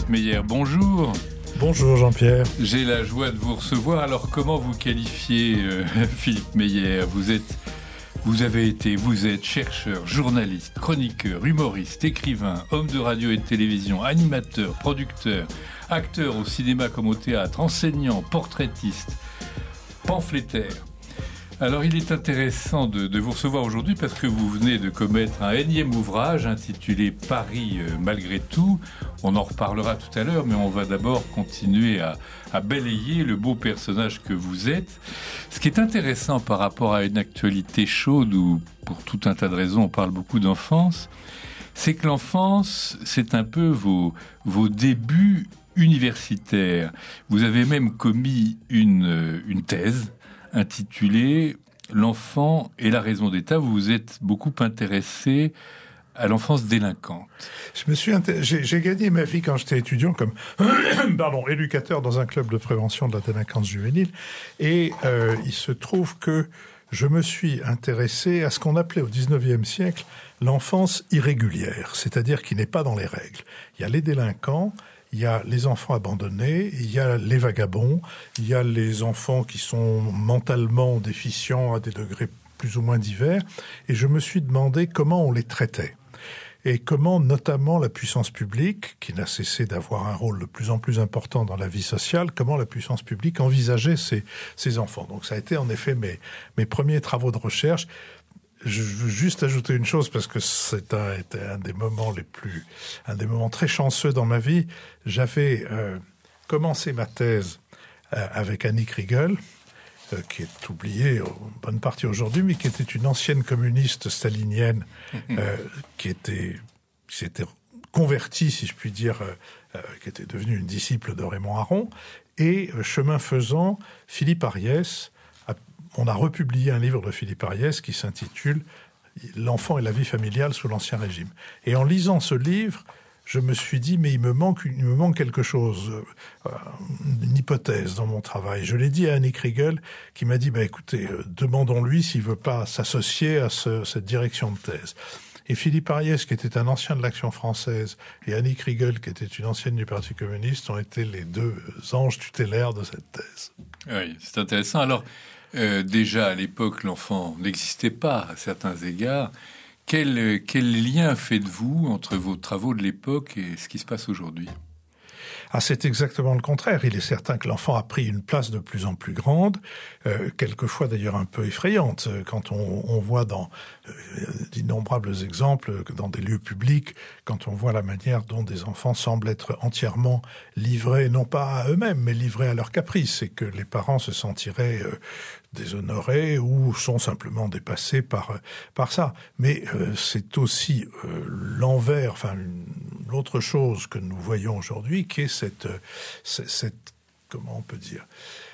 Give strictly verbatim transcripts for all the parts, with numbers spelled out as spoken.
Philippe Meyer, bonjour. Bonjour Jean-Pierre. J'ai la joie de vous recevoir. Alors comment vous qualifiez euh, Philippe Meyer ? Vous êtes, vous avez été, vous êtes chercheur, journaliste, chroniqueur, humoriste, écrivain, homme de radio et de télévision, animateur, producteur, acteur au cinéma comme au théâtre, enseignant, portraitiste, pamphlétaire. Alors il est intéressant de, de vous recevoir aujourd'hui parce que vous venez de commettre un énième ouvrage intitulé Paris euh, malgré tout. On en reparlera tout à l'heure, mais on va d'abord continuer à, à balayer le beau personnage que vous êtes. Ce qui est intéressant par rapport à une actualité chaude où, pour tout un tas de raisons, on parle beaucoup d'enfance, c'est que l'enfance, c'est un peu vos, vos débuts universitaires. Vous avez même commis une, une thèse intitulé « L'enfant et la raison d'État ». Vous vous êtes beaucoup intéressé à l'enfance délinquante. Je me suis inté- j'ai, j'ai gagné ma vie quand j'étais étudiant comme pardon, éducateur dans un club de prévention de la délinquance juvénile. Et euh, il se trouve que je me suis intéressé à ce qu'on appelait au dix-neuvième siècle l'enfance irrégulière, c'est-à-dire qui n'est pas dans les règles. Il y a les délinquants, il y a les enfants abandonnés, il y a les vagabonds, il y a les enfants qui sont mentalement déficients à des degrés plus ou moins divers. Et je me suis demandé comment on les traitait. Et comment, notamment, la puissance publique, qui n'a cessé d'avoir un rôle de plus en plus important dans la vie sociale, comment la puissance publique envisageait ces, ces enfants. Donc ça a été en effet mes, mes premiers travaux de recherche. Je veux juste ajouter une chose parce que c'est un, était un des moments les plus, un des moments très chanceux dans ma vie. J'avais euh, commencé ma thèse euh, avec Annie Kriegel, euh, qui est oubliée en bonne partie aujourd'hui, mais qui était une ancienne communiste stalinienne, euh, qui était, qui s'était convertie, si je puis dire, euh, euh, qui était devenue une disciple de Raymond Aron. Et euh, chemin faisant, Philippe Ariès, on a republié un livre de Philippe Ariès qui s'intitule « L'enfant et la vie familiale sous l'Ancien Régime ». Et en lisant ce livre, je me suis dit « mais il me manque, il me manque quelque chose, euh, une hypothèse dans mon travail ». Je l'ai dit à Annie Kriegel qui m'a dit bah, « écoutez, euh, demandons-lui s'il ne veut pas s'associer à ce, cette direction de thèse ». Et Philippe Ariès, qui était un ancien de l'Action française, et Annie Kriegel, qui était une ancienne du Parti communiste, ont été les deux anges tutélaires de cette thèse. Oui, c'est intéressant. Alors, Euh, déjà, à l'époque, l'enfant n'existait pas à certains égards. Quel, quel lien faites-vous entre vos travaux de l'époque et ce qui se passe aujourd'hui ? Ah, c'est exactement le contraire. Il est certain que l'enfant a pris une place de plus en plus grande, euh, quelquefois d'ailleurs un peu effrayante, quand on, on voit dans euh, d'innombrables exemples, dans des lieux publics, quand on voit la manière dont des enfants semblent être entièrement livrés, non pas à eux-mêmes, mais livrés à leurs caprices, et que les parents se sentiraient euh, déshonorés ou sont simplement dépassés par par ça. Mais euh, c'est aussi euh, l'envers, enfin une, l'autre chose que nous voyons aujourd'hui, qui est cette, cette, cette comment on peut dire,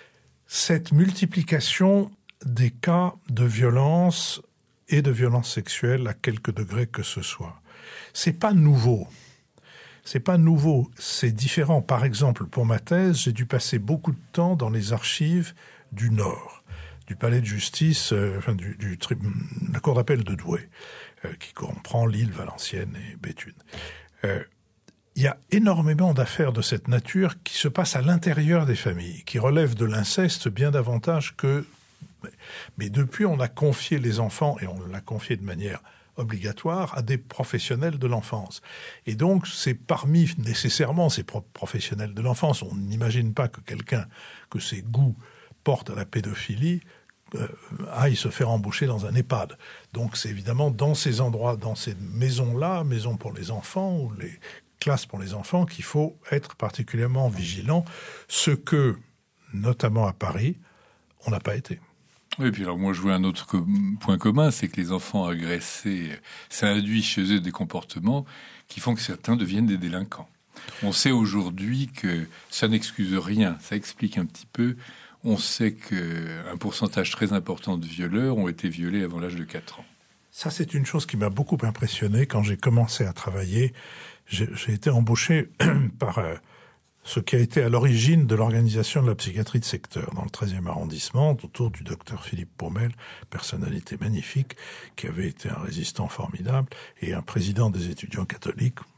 cette multiplication des cas de violence et de violence sexuelle à quelque degré que ce soit. C'est pas nouveau. C'est pas nouveau, c'est différent. Par exemple, pour ma thèse, j'ai dû passer beaucoup de temps dans les archives du Nord, du palais de justice, euh, enfin du, du tri- la cour d'appel de Douai, euh, qui comprend Lille, Valenciennes et Béthune. Euh, il y a énormément d'affaires de cette nature qui se passent à l'intérieur des familles, qui relèvent de l'inceste bien davantage que... Mais depuis, on a confié les enfants, et on l'a confié de manière obligatoire, à des professionnels de l'enfance. Et donc, c'est parmi nécessairement ces pro- professionnels de l'enfance. On n'imagine pas que quelqu'un, que ses goûts portent à la pédophilie, euh, aille se faire embaucher dans un EHPAD. Donc, c'est évidemment dans ces endroits, dans ces maisons-là, maisons pour les enfants, ou les classes pour les enfants, qu'il faut être particulièrement vigilant, ce que, notamment à Paris, on n'a pas été. Oui, puis alors moi je vois un autre co- point commun, c'est que les enfants agressés, ça induit chez eux des comportements qui font que certains deviennent des délinquants. On sait aujourd'hui que ça n'excuse rien, ça explique un petit peu. On sait qu'un pourcentage très important de violeurs ont été violés avant l'âge de quatre ans. Ça, c'est une chose qui m'a beaucoup impressionné quand j'ai commencé à travailler. J'ai, j'ai été embauché par euh, ce qui a été à l'origine de l'organisation de la psychiatrie de secteur dans le treizième arrondissement, autour du docteur Philippe Paumel, personnalité magnifique, qui avait été un résistant formidable et un président des étudiants catholiques,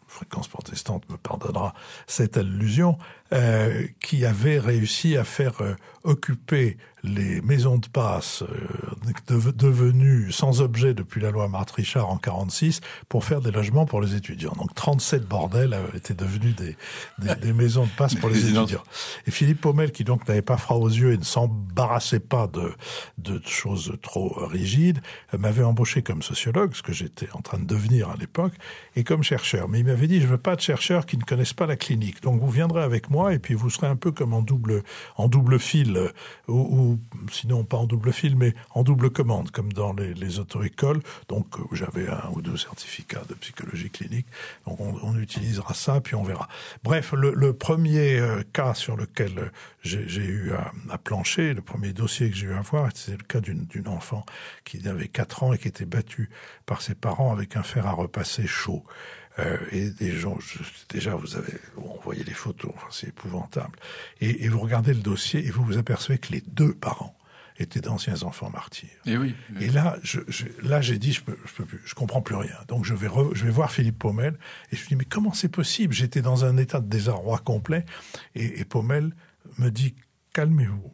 Fréquence protestante me pardonnera cette allusion, euh, qui avait réussi à faire euh, occuper les maisons de passe euh, de, devenues sans objet depuis la loi Marthe-Richard en quarante-six pour faire des logements pour les étudiants. Donc trente-sept bordels euh, étaient devenus des, des, des maisons de passe pour les étudiants. Et Philippe Paumelle, qui donc n'avait pas froid aux yeux et ne s'embarrassait pas de, de choses trop rigides, euh, m'avait embauché comme sociologue, ce que j'étais en train de devenir à l'époque, et comme chercheur. Mais il m'avait dit, je veux pas de chercheurs qui ne connaissent pas la clinique. Donc vous viendrez avec moi et puis vous serez un peu comme en double, en double fil, euh, ou, ou sinon pas en double fil, mais en double commande, comme dans les, les auto-écoles. Donc euh, j'avais un ou deux certificats de psychologie clinique. Donc on, on utilisera ça, puis on verra. Bref, le, le premier euh, cas sur lequel j'ai, j'ai eu à, à plancher, le premier dossier que j'ai eu à voir, c'est le cas d'une, d'une enfant qui avait quatre ans et qui était battue par ses parents avec un fer à repasser chaud. Euh, et des gens, je, déjà, vous avez, on voyait les photos, enfin, c'est épouvantable. Et, et vous regardez le dossier et vous vous apercevez que les deux parents étaient d'anciens enfants martyrs. Et oui. oui. Et là, je, je, là, j'ai dit, je peux, je peux plus, je comprends plus rien. Donc, je vais, re, je vais voir Philippe Paumelle et je lui dis, mais comment c'est possible? J'étais dans un état de désarroi complet. Et, et Paumelle me dit, calmez-vous.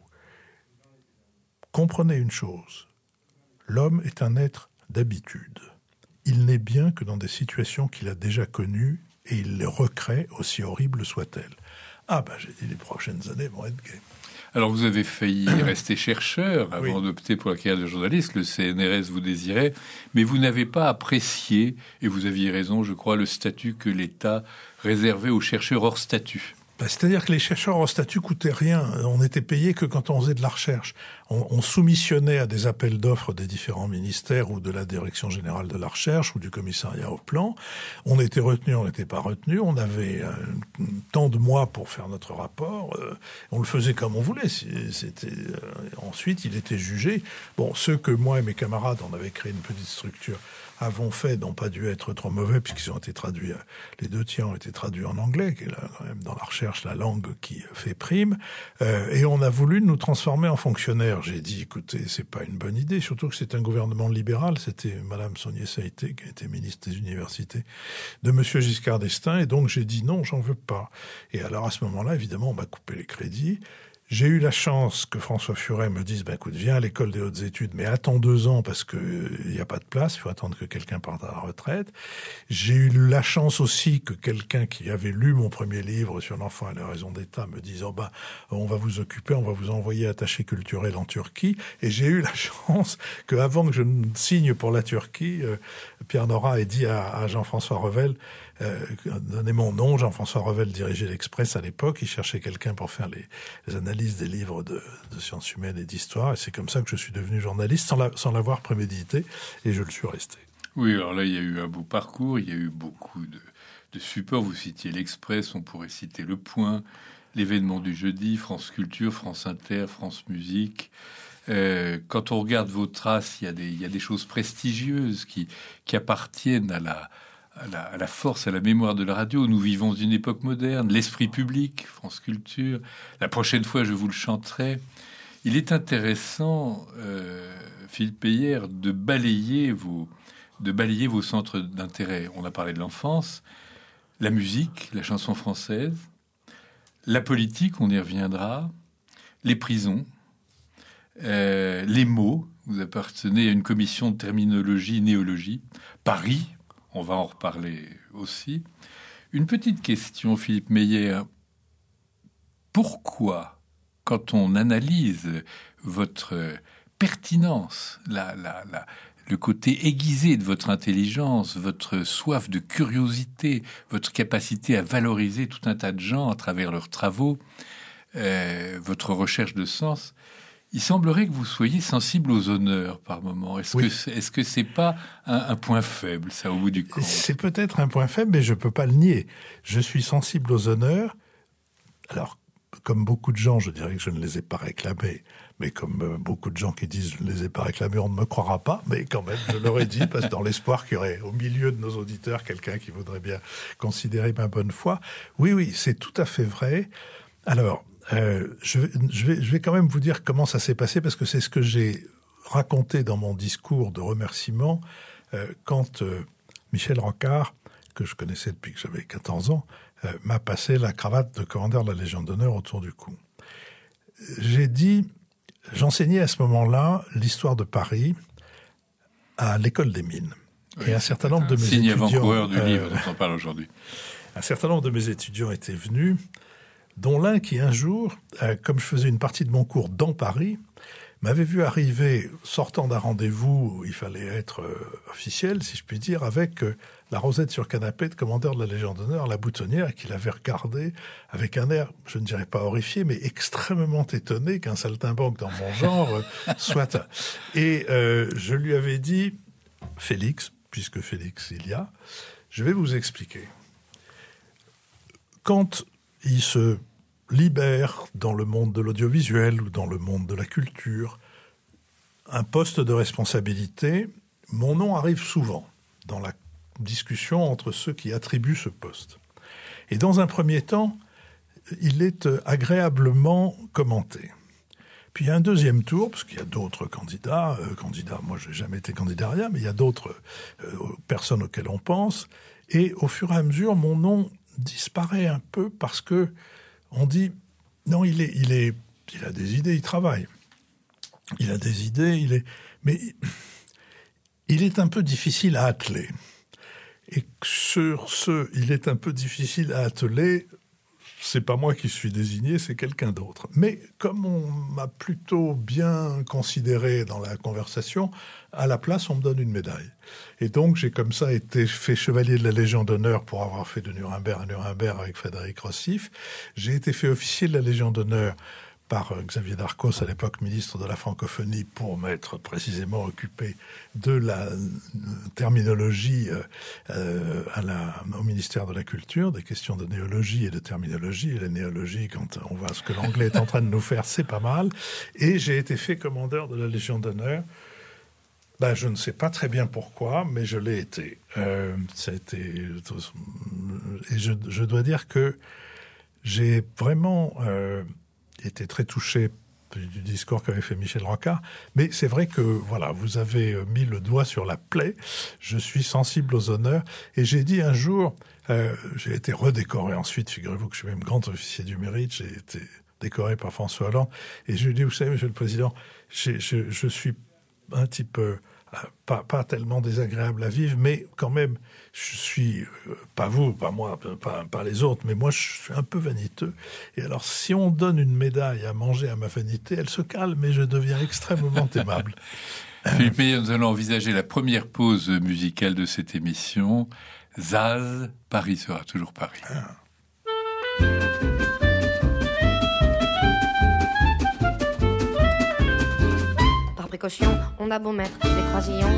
Comprenez une chose. L'homme est un être d'habitude. Il n'est bien que dans des situations qu'il a déjà connues et il les recrée, aussi horribles soient-elles. Ah ben, j'ai dit, les prochaines années vont être gaies. Alors, vous avez failli rester chercheur avant oui. d'opter pour la carrière de journaliste. Le C N R S vous désirait, mais vous n'avez pas apprécié, et vous aviez raison, je crois, le statut que l'État réservait aux chercheurs hors statut. Ben, c'est-à-dire que les chercheurs hors statut coûtaient rien. On n'était payé que quand on faisait de la recherche. On, on soumissionnait à des appels d'offres des différents ministères ou de la Direction générale de la recherche ou du commissariat au plan. On était retenu, on n'était pas retenu. On avait euh, tant de mois pour faire notre rapport. Euh, on le faisait comme on voulait. C'était, euh, ensuite, il était jugé. Bon, ceux que moi et mes camarades, on avait créé une petite structure, avons fait n'ont pas dû être trop mauvais puisqu'ils ont été traduits, les deux tiers ont été traduits en anglais, qui est là, quand même dans la recherche la langue qui fait prime, euh, et on a voulu nous transformer en fonctionnaires. J'ai dit, écoutez, c'est pas une bonne idée, surtout que c'est un gouvernement libéral, c'était Madame Saunier Saïté qui était ministre des Universités de Monsieur Giscard d'Estaing, et donc j'ai dit non, j'en veux pas. Et alors à ce moment-là, évidemment, on m'a coupé les crédits. J'ai eu la chance que François Furet me dise, ben écoute, viens à l'école des hautes études, mais attends deux ans parce que il n'y a pas de place, il faut attendre que quelqu'un parte à la retraite. J'ai eu la chance aussi que quelqu'un qui avait lu mon premier livre sur l'enfant et la raison d'État me dise, oh ben, on va vous occuper, on va vous envoyer attaché culturel en Turquie. Et j'ai eu la chance qu'avant que je ne signe pour la Turquie, euh, Pierre Nora ait dit à, à Jean-François Revel, Euh, donnez mon nom. Jean-François Revel dirigeait l'Express à l'époque. Il cherchait quelqu'un pour faire les, les analyses des livres de, de sciences humaines et d'histoire. Et c'est comme ça que je suis devenu journaliste, sans, la, sans l'avoir prémédité. Et je le suis resté. Oui, alors là, il y a eu un beau parcours. Il y a eu beaucoup de, de supports. Vous citiez l'Express. On pourrait citer Le Point, l'événement du jeudi, France Culture, France Inter, France Musique. Euh, quand on regarde vos traces, il y a des, il y a des choses prestigieuses qui, qui appartiennent à la... À la, à la force, à la mémoire de la radio. Nous vivons une époque moderne, l'esprit public, France Culture. La prochaine fois, je vous le chanterai. Il est intéressant, euh, Philippe Meyer, de balayer vos, de balayer vos centres d'intérêt. On a parlé de l'enfance, la musique, la chanson française, la politique, on y reviendra, les prisons, euh, les mots. Vous appartenez à une commission de terminologie, néologie, Paris. On va en reparler aussi. Une petite question, Philippe Meyer. Pourquoi, quand on analyse votre pertinence, la, la, la, le côté aiguisé de votre intelligence, votre soif de curiosité, votre capacité à valoriser tout un tas de gens à travers leurs travaux, euh, votre recherche de sens, il semblerait que vous soyez sensible aux honneurs par moment. Est-ce oui. que est-ce que c'est pas un, un point faible, ça, au bout du compte? C'est peut-être un point faible, mais je peux pas le nier. Je suis sensible aux honneurs. Alors, comme beaucoup de gens, je dirais que je ne les ai pas réclamés. Mais comme beaucoup de gens qui disent je ne les ai pas réclamés, on ne me croira pas. Mais quand même, je leur ai dit, parce que dans l'espoir qu'il y aurait au milieu de nos auditeurs quelqu'un qui voudrait bien considérer ma bonne foi. Oui, oui, c'est tout à fait vrai. Alors, Euh, je, vais, je, vais, je vais quand même vous dire comment ça s'est passé, parce que c'est ce que j'ai raconté dans mon discours de remerciement euh, quand euh, Michel Rocard, que je connaissais depuis que j'avais quatorze ans, euh, m'a passé la cravate de commandeur de la Légion d'honneur autour du cou. J'ai dit, j'enseignais à ce moment-là l'histoire de Paris à l'école des mines. Oui, et un certain nombre de mes signe étudiants... avant-coureur du euh, livre dont on parle aujourd'hui. Un certain nombre de mes étudiants étaient venus, dont l'un qui un jour, euh, comme je faisais une partie de mon cours dans Paris, m'avait vu arriver, sortant d'un rendez-vous où il fallait être euh, officiel, si je puis dire, avec euh, la rosette sur canapé de commandeur de la Légion d'honneur, la boutonnière, et qu'il avait regardé avec un air, je ne dirais pas horrifié, mais extrêmement étonné qu'un saltimbanque dans mon genre euh, soit... Et euh, je lui avais dit, Félix, puisque Félix il y a, je vais vous expliquer. Quand il se libère dans le monde de l'audiovisuel ou dans le monde de la culture un poste de responsabilité, mon nom arrive souvent dans la discussion entre ceux qui attribuent ce poste. Et dans un premier temps, il est agréablement commenté. Puis il y a un deuxième tour, parce qu'il y a d'autres candidats, euh, candidats, moi je n'ai jamais été candidat à rien, mais il y a d'autres euh, personnes auxquelles on pense, et au fur et à mesure, mon nom disparaît un peu parce que on dit, non, il est, il est, il a des idées, il travaille. Il a des idées, il est, mais il est un peu difficile à atteler. Et sur ce, il est un peu difficile à atteler, c'est pas moi qui suis désigné, c'est quelqu'un d'autre. Mais comme on m'a plutôt bien considéré dans la conversation, à la place, on me donne une médaille. Et donc, j'ai comme ça été fait chevalier de la Légion d'honneur pour avoir fait de Nuremberg à Nuremberg avec Frédéric Rossif. J'ai été fait officier de la Légion d'honneur par Xavier Darcos, à l'époque ministre de la francophonie, pour m'être précisément occupé de la terminologie euh, à la, au ministère de la Culture, des questions de néologie et de terminologie. Et la néologie, quand on voit ce que l'anglais est en train de nous faire, c'est pas mal. Et j'ai été fait commandeur de la Légion d'honneur. Ben, je ne sais pas très bien pourquoi, mais je l'ai été. Euh, ça a été... Et je, je dois dire que j'ai vraiment... Euh, était très touché du discours qu'avait fait Michel Rocard. Mais c'est vrai que, voilà, vous avez mis le doigt sur la plaie. Je suis sensible aux honneurs. Et j'ai dit un jour, euh, j'ai été redécoré ensuite, figurez-vous que je suis même grand officier du mérite, j'ai été décoré par François Hollande. Et je lui ai dit, vous savez, Monsieur le Président, je, je, je suis un petit peu... Pas, pas tellement désagréable à vivre, mais quand même, je suis, euh, pas vous, pas moi, pas, pas les autres, mais moi, je suis un peu vaniteux. Et alors, si on donne une médaille à manger à ma vanité, elle se calme et je deviens extrêmement aimable. Philippe Meyer, nous allons envisager la première pause musicale de cette émission. Zaz, Paris sera toujours Paris. Ah. Précaution, on a beau mettre des croisillons.